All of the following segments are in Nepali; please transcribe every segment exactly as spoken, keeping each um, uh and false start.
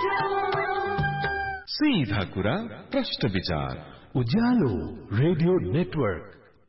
सीधा कुरा प्रश्न विचार उज्यालो रेडियो नेटवर्क।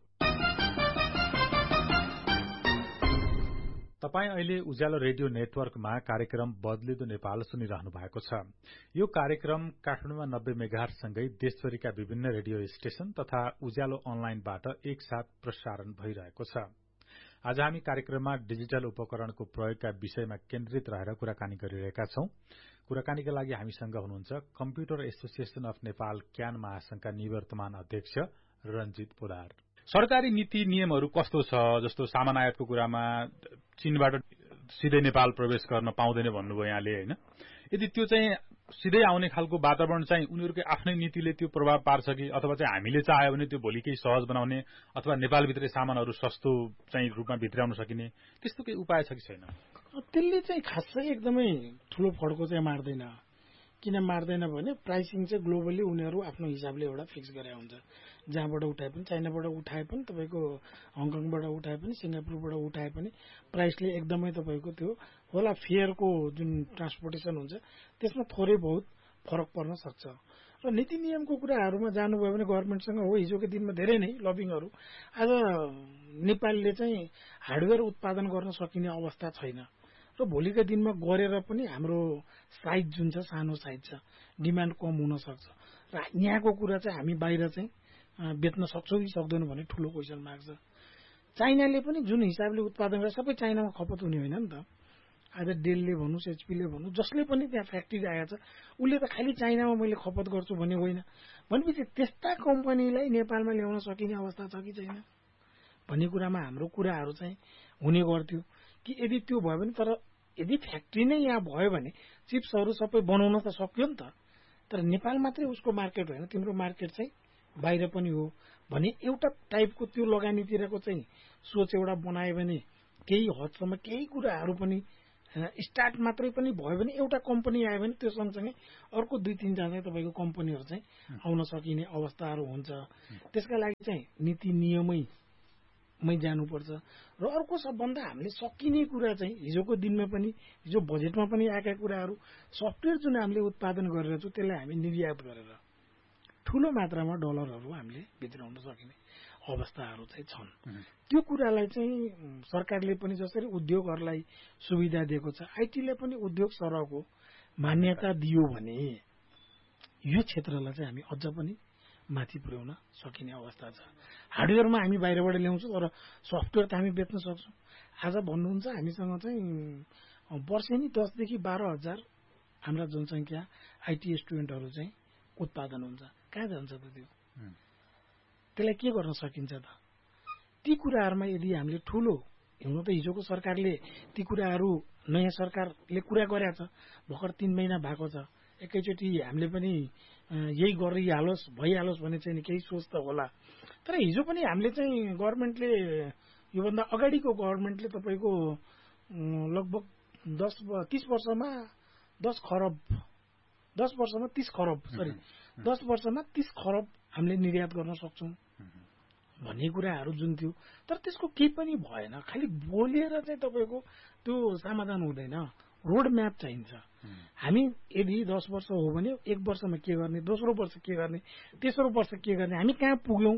तपाई अहिले उज्यालो रेडियो नेटवर्कमा कार्यक्रम बदलिदो नेपाल सुनिरहनु भएको छ। यो कार्यक्रम काठमाडौँमा नब्बे मेगाहर्ज सँगै देशभरिका विभिन्न रेडियो स्टेशन तथा उज्यालो अनलाइनबाट एकसाथ प्रसारण भइरहेको छ। आज हामी कार्यक्रममा डिजिटल उपकरणको प्रयोगका विषयमा केन्द्रित रहेर कुराकानी गरिरहेका छौं। कुराकानीका लागि हामीसँग हुनुहुन्छ computer association of Nepal can महासंघका निवर्तमान अध्यक्ष रञ्जित पोदार। सरकारी नीति नियमहरू कस्तो छ? जस्तो सामान आयातको कुरामा चीनबाट सिधै नेपाल प्रवेश गर्न पाउँदैन भन्नुभयो यहाँले, हैन? यदि त्यो चाहिँ सिधै आउने खालको वातावरण चाहिँ उनीहरुकै आफ्नै नीतिले त्यो प्रभाव पार्छ कि अथवा चाहिँ हामीले चाह्यो भने त्यो भोलि केही सहज बनाउने अथवा नेपालभित्रै सामानहरू सस्तो चाहिँ रूपमा भित्राउन सकिने त्यस्तो केही उपाय छ कि छैन? त्यसले चाहिँ खासै एकदमै ठूलो फड्को चाहिँ मार्दैन। किन मार्दैन भने प्राइसिङ चाहिँ ग्लोबली उनीहरू आफ्नो हिसाबले एउटा फिक्स गरे हुन्छ। जहाँबाट उठाए पनि, चाइनाबाट उठाए पनि, तपाईको हङकङबाट उठाए पनि, सिंगापुरबाट उठाए पनि प्राइसले एकदमै तपाईको त्यो होला फेयरको जुन ट्रान्सपोर्टेसन हुन्छ त्यसमा थोरै बहुत फरक पर्न सक्छ। र नीति नियमको कुराहरुमा जानुभयो भने गभर्नमेन्टसँग हो हिजोको दिनमा धेरै नै लबिङहरू। आज नेपालले चाहिँ हार्डवेयर उत्पादन गर्न सकिने अवस्था छैन र भोलिका दिनमा गरेर पनि हाम्रो साइज जुन छ सानो साइज छ, डिमान्ड कम हुन सक्छ र यहाँको कुरा चाहिँ हामी बाहिर चाहिँ बेच्न सक्छौं कि सक्दैनौं भने ठूलो क्वेशन मार्क छ। चाइनाले पनि जुन हिसाबले उत्पादन गरे सबै चाइनामा खपत हुने होइन नि त। आज डेलले भन्नुस्, एचपीले भन्नु, जसले पनि त्यहाँ फ्याक्ट्री आएको छ उले त खाली चाइनामा मैले खपत गर्छु भन्ने होइन। भनेपछि त्यस्ता कम्पनीलाई नेपालमा ल्याउन सकिने अवस्था छ कि छैन भन्ने कुरामा हाम्रो कुराहरू चाहिँ हुने गर्थ्यो कि यदि त्यो भयो भने। तर यदि फ्याक्ट्री नै यहाँ भयो भने चिप्सहरू सबै बनाउन त सक्यो नि त। तर नेपाल मात्रै उसको मार्केट होइन, तिम्रो मार्केट चाहिँ बाहिर पनि हो भने एउटा टाइपको त्यो लगानीतिरको चाहिँ सोच एउटा बनायो भने केही हदसम्म केही कुराहरू पनि स्टार्ट मात्रै पनि भयो भने एउटा कम्पनी आयो भने त्यो सँगसँगै अर्को दुई तीन जना तपाईको कम्पनीहरू चाहिँ आउन सकिने अवस्थाहरू हुन्छ। त्यसका लागि चाहिँ नीति नियमै मै जानुपर्छ। र अर्को सबभन्दा हामीले सकिने कुरा चाहिँ हिजोको दिनमा पनि हिजो बजेटमा पनि आएका कुराहरू सफ्टवेयर जुन हामीले उत्पादन गरेर छौं त्यसलाई हामी निर्यात गरेर ठूलो मात्रामा डलरहरू हामीले भित्राउन सकिने अवस्थाहरू चाहिँ छन्। त्यो कुरालाई चाहिँ सरकारले पनि जसरी उद्योगहरूलाई सुविधा दिएको छ, आईटीले पनि उद्योग सरहको मान्यता दियो भने यो क्षेत्रलाई चाहिँ हामी अझ पनि माथि पुर्याउन सकिने अवस्था छ। हार्डवेयरमा हामी बाहिरबाट ल्याउँछौं तर सफ्टवेयर त हामी बेच्न सक्छौं। आज भन्नुहुन्छ हामीसँग चाहिँ वर्षेनी दस देखि बाह्र हजार हाम्रा जनसंख्या आईटी स्टुडेन्टहरू चाहिँ उत्पादन हुन्छ। कहाँ जान्छ त त्यो? त्यसलाई के गर्न सकिन्छ त? ती कुराहरुमा यदि हामीले ठूलो हुन त हिजोको सरकारले ती कुराहरू नयाँ सरकारले कुरा गरेछ, भर्खर तीन महिना भएको छ। एकैचोटी हामीले पनि यही गरिहालोस् भइहालोस् भन्ने चाहिँ केही सोच त होला। तर हिजो पनि हामीले चाहिँ गभर्नमेन्टले योभन्दा अगाडिको गभर्नमेन्टले तपाईको लगभग दस तीस वर्षमा दस खरब दस वर्षमा तीस खरब सरी दस वर्षमा तीस खरब हामीले निर्यात गर्न सक्छौं भन्ने कुराहरू जुन थियो। तर त्यसको केही पनि भएन। खालि बोलेर चाहिँ तपाईको त्यो समाधान हुँदैन। रोड म्याप चाहिन्छ। हामी यदि दस वर्ष हो भने एक वर्षमा के गर्ने, दोस्रो वर्ष के गर्ने, तेस्रो वर्ष के गर्ने, हामी कहाँ पुग्यौं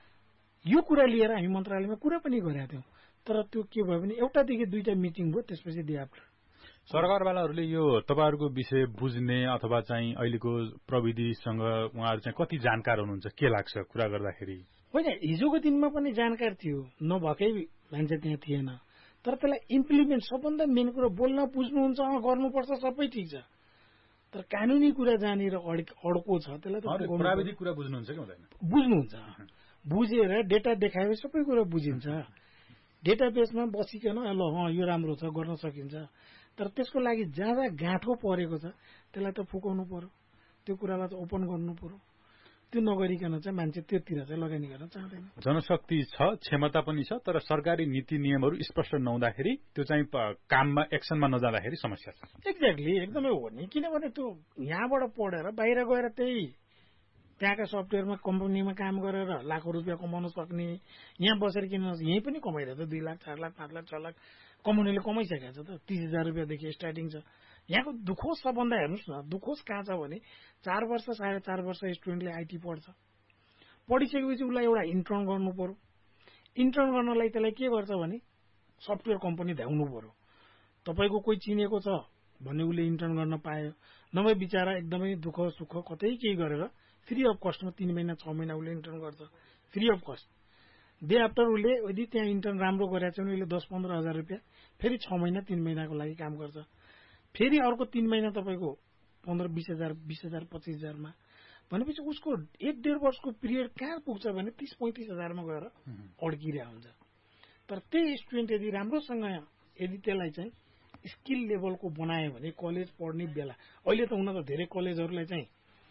यो कुरा लिएर हामी मन्त्रालयमा कुरा पनि गरेका थियौं। तर त्यो के भयो भने एउटादेखि दुईटा मिटिङ भयो, त्यसपछि दिया सरकारवालाहरूले यो तपाईहरुको विषय बुझ्ने अथवा चाहिँ अहिलेको प्रविधिसँग उहाँहरु चाहिँ कति जानकार हुनुहुन्छ के लाग्छ कुरा गर्दाखेरि? होइन, हिजोको दिनमा पनि जानकार थियो, नभएकै मान्छे त्यहाँ थिएन। तर त्यसलाई इम्प्लिमेन्ट सबभन्दा मेन कुरा बोल्न बुझ्नुहुन्छ, गर्नुपर्छ, सबै ठीक छ। तर कानुनी कुरा जानेर अड्को छ त्यसलाई त प्राविधिक कुरा बुझ्नुहुन्छ कि हुँदैन? बुझ्नुहुन्छ। बुझेर डेटा देखाए सबै कुरा बुझिन्छ। डेटाबेसमा बसिकन ल यो राम्रो छ गर्न सकिन्छ। तर त्यसको लागि जहाँ जहाँ गाँठो परेको छ त्यसलाई त फुकाउनु पर्यो, त्यो कुरालाई त ओपन गर्नु पर्यो। त्यो नगरिकन चाहिँ मान्छे त्योतिर चाहिँ लगानी गर्न चाहदैन। जनशक्ति छ, क्षमता पनि छ, तर सरकारी नीति नियमहरू स्पष्ट नहुँदाखेरि त्यो चाहिँ काममा एक्सनमा नजाँदाखेरि समस्या छ। एक्ज्याक्टली, एकदमै हो नि। किनभने त्यो यहाँबाट पढेर बाहिर गएर त्यही त्यहाँका सफ्टवेयरमा कम्पनीमा काम गरेर लाखौं रुपियाँ कमाउन सक्ने, यहाँ बसेर किन यही पनि कमाइरहेछ दुई लाख चार लाख पाँच लाख छ लाख कमाउनेले कमाइसकेको छ त। तीस हजार रुपियाँदेखि स्टार्टिङ छ। यहाँको दुखोस सबभन्दा हेर्नुहोस् न, दुखोस कहाँ छ भने चार वर्ष साढे चार वर्ष स्टुडेन्टले आइटी पढ्छ, पढिसकेपछि उसलाई एउटा इन्टर्न गर्नु पर्यो। इन्टर्न गर्नलाई त्यसलाई के गर्छ भने सफ्टवेयर कम्पनी धाउनु पर्यो। तपाईँको कोही चिनेको छ भन्ने उसले इन्टर्न गर्न पायो, नभए बिचरा एकदमै दुःख सुख कतै केही गरेर फ्री अफ कस्टमा तीन महिना छ महिना उसले इन्टर्न गर्छ, free of cost. Day after उसले यदि त्यहाँ इन्टर्न राम्रो गरेको छ भने उसले दस पन्ध्र हजार रुपियाँ फेरि छ महिना तीन महिनाको लागि काम गर्छ। फेरि अर्को तीन महिना तपाईँको पन्ध्र बिस हजार बिस हजार पच्चिस हजारमा भनेपछि उसको एक डेढ वर्षको पिरियड कहाँ पुग्छ भने तीस पैँतिस हजारमा गएर अड्किरहेको हुन्छ। तर त्यही स्टुडेन्ट यदि राम्रोसँग यदि त्यसलाई चाहिँ स्किल लेभलको बनायो भने कलेज पढ्ने बेला, अहिले त हुन त धेरै कलेजहरूलाई चाहिँ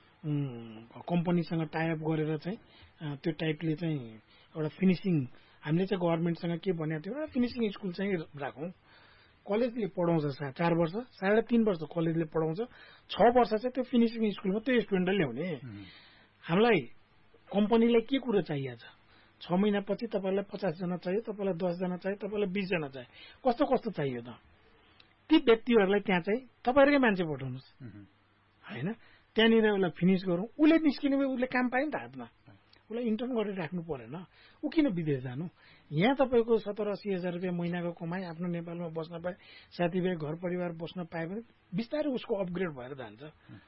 कम्पनीसँग टाइअप गरेर चाहिँ त्यो टाइपले चाहिँ एउटा फिनिसिङ, हामीले चाहिँ गभर्मेन्टसँग के भनेको थियो, एउटा फिनिसिङ स्कुल चाहिँ राखौँ। कलेजले पढाउँछ चार वर्ष, साढे तीन वर्ष कलेजले पढाउँछ, छ वर्ष चाहिँ त्यो फिनिसिङ स्कुलमा त्यो स्टुडेन्टले ल्याउने। हामीलाई कम्पनीलाई के कुरो चाहिएको छ, छ महिनापछि तपाईँलाई पचासजना चाहियो, तपाईँलाई दसजना चाहियो, तपाईँलाई बिसजना चाहियो, कस्तो कस्तो चाहियो त, ती व्यक्तिहरूलाई त्यहाँ चाहिँ तपाईँहरूकै मान्छे पठाउनुहोस् होइन। त्यहाँनिर उसलाई फिनिस गरौँ, उसले निस्किने भए उसले काम पायो नि त हातमा, उसलाई इन्टर्न गरेर राख्नु परेन। ऊ किन विदेश जानु, यहाँ तपाईँको सत्तर अस्सी हजार रुपियाँ महिनाको कमाइ, आफ्नो नेपालमा बस्न पाए, साथीभाइ घर परिवार बस्न पायो भने बिस्तारै उसको अपग्रेड भएर जान्छ।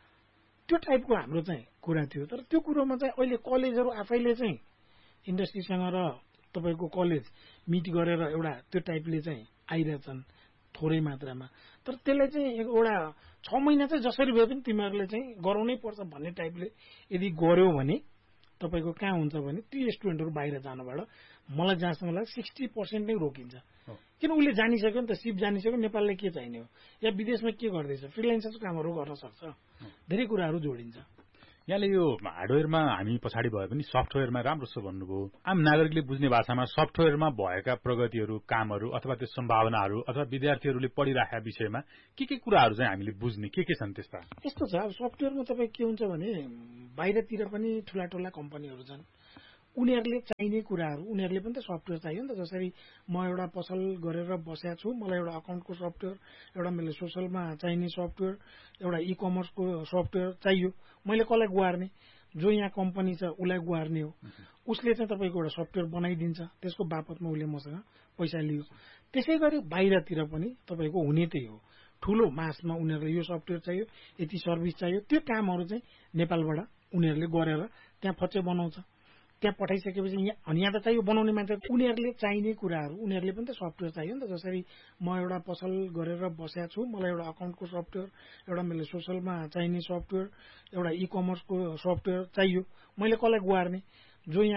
त्यो टाइपको हाम्रो चाहिँ कुरा थियो। तर त्यो कुरोमा चाहिँ अहिले कलेजहरू आफैले चाहिँ इन्डस्ट्रीसँग र तपाईँको कलेज मिट गरेर एउटा त्यो टाइपले चाहिँ आइरहेछन् थोरै मात्रामा। तर त्यसलाई चाहिँ एउटा छ महिना चाहिँ जसरी भए पनि तिमीहरूले चाहिँ गराउनै पर्छ भन्ने टाइपले यदि गऱ्यो भने तपाईँको कहाँ हुन्छ भने ती स्टुडेन्टहरू बाहिर जानुबाट मलाई जहाँसम्म लाग्छ सिक्सटी पर्सेन्ट नै रोकिन्छ। किन उसले जानिसक्यो नि त, सिप जानिसक्यो, नेपालले के चाहिने हो या विदेशमा के गर्दैछ, फ्रिलान्सर्सको कामहरू गर्न सक्छ, धेरै कुराहरू जोडिन्छ। यहाँले यो हार्डवेयरमा हामी पछाडि भए पनि सफ्टवेयरमा राम्रो छ भन्नुभयो। आम नागरिकले बुझ्ने भाषामा सफ्टवेयरमा भएका प्रगतिहरू, कामहरू अथवा त्यो सम्भावनाहरू अथवा विद्यार्थीहरूले पढिराखेका विषयमा के के कुराहरू चाहिँ हामीले बुझ्ने के के छन् त्यस्ता? यस्तो छ, अब सफ्टवेयरमा तपाईँ के हुन्छ भने बाहिरतिर पनि ठुला ठुला कम्पनीहरू छन्, उनीहरूले चाहिने कुराहरू उनीहरूले पनि त सफ्टवेयर चाहियो नि त। जसरी म एउटा पसल गरेर बसेको छु, मलाई एउटा अकाउन्टको सफ्टवेयर, एउटा मैले सोसलमा चाहिने सफ्टवेयर, एउटा इ कमर्सको सफ्टवेयर चाहियो, मैले कसलाई गुहार्ने, जो यहाँ कम्पनी छ उसलाई गुहार्ने हो। उसले चाहिँ तपाईँको एउटा सफ्टवेयर बनाइदिन्छ, त्यसको बापतमा उसले मसँग पैसा लियो। त्यसै गरी बाहिरतिर पनि तपाईँको हुने त्यही हो, ठुलो मासमा उनीहरूलाई यो सफ्टवेयर चाहियो, यति सर्भिस चाहियो, त्यो कामहरू चाहिँ नेपालबाट उनीहरूले गरेर त्यहाँ फच्चे बनाउँछ। त्यहाँ पठाइसकेपछि यहाँ अनि यहाँ त चाहियो बनाउने मान्छे, उनीहरूले चाहिने कुराहरू उनीहरूले पनि त सफ्टवेयर चाहियो नि त। जसरी म एउटा पसल गरेर बसेको छु, मलाई एउटा अकाउन्टको सफ्टवेयर, एउटा मैले सोसलमा चाहिने सफ्टवेयर, एउटा इ कमर्सको सफ्टवेयर चाहियो, मैले कसलाई गुहार्ने, जो यहाँ